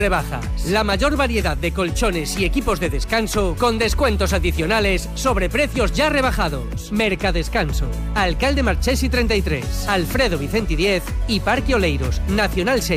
Rebajas, la mayor variedad de colchones y equipos de descanso con descuentos adicionales sobre precios ya rebajados. Mercadescanso, Alcalde Marchesi 33, Alfredo Vicenti 10 y Parque Oleiros, Nacional 6.